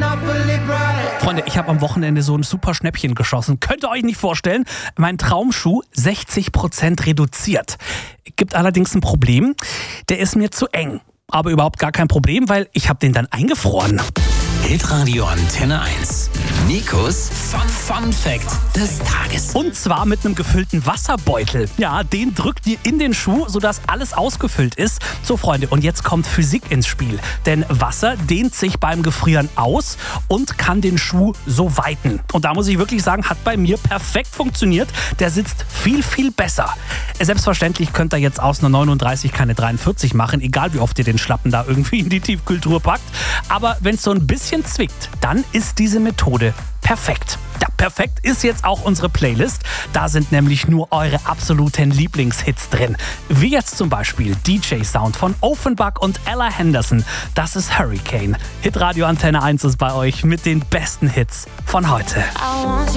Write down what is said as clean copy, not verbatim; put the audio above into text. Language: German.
Freunde, ich habe am Wochenende so ein super Schnäppchen geschossen. Könnt ihr euch nicht vorstellen. Mein Traumschuh 60% reduziert. Gibt allerdings ein Problem. Der ist mir zu eng. Aber überhaupt gar kein Problem, weil ich habe den dann eingefroren. Hitradio Antenne 1. Nikos Fun Fact des Tages. Und zwar mit einem gefüllten Wasserbeutel. Ja, den drückt ihr in den Schuh, sodass alles ausgefüllt ist. So, Freunde, und jetzt kommt Physik ins Spiel. Denn Wasser dehnt sich beim Gefrieren aus und kann den Schuh so weiten. Und da muss ich wirklich sagen, hat bei mir perfekt funktioniert. Der sitzt viel, viel besser. Selbstverständlich könnt ihr jetzt aus einer 39 keine 43 machen, egal wie oft ihr den Schlappen da irgendwie in die Tiefkühltruhe packt. Aber wenn es so ein bisschen zwickt, dann ist diese Methode perfekt. Ja, perfekt ist jetzt auch unsere Playlist. Da sind nämlich nur eure absoluten Lieblingshits drin. Wie jetzt zum Beispiel DJ Sound von Offenbach und Ella Henderson. Das ist Hurricane. Hitradio Antenne 1 ist bei euch mit den besten Hits von heute.